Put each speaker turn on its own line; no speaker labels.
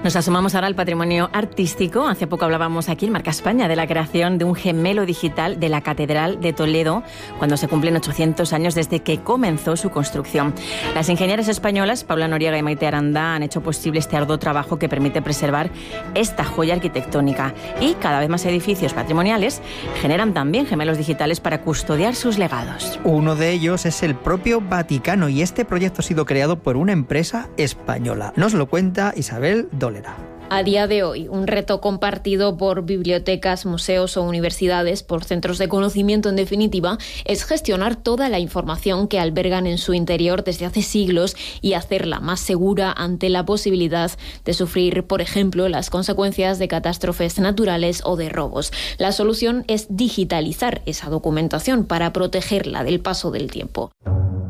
Nos asomamos ahora al patrimonio artístico. Hace poco hablábamos aquí en Marca España de la creación de un gemelo digital de la Catedral de Toledo, cuando se cumplen 800 años desde que comenzó su construcción. Las ingenieras españolas Paula Noriega y Maite Aranda han hecho posible este arduo trabajo que permite preservar esta joya arquitectónica. Y cada vez más edificios patrimoniales generan también gemelos digitales para custodiar sus legados.
Uno de ellos es el propio Vaticano, y este proyecto ha sido creado por una empresa española. Nos lo cuenta Isabel Dolera.
A día de hoy, un reto compartido por bibliotecas, museos o universidades, por centros de conocimiento en definitiva, es gestionar toda la información que albergan en su interior desde hace siglos y hacerla más segura ante la posibilidad de sufrir, por ejemplo, las consecuencias de catástrofes naturales o de robos. La solución es digitalizar esa documentación para protegerla del paso del tiempo.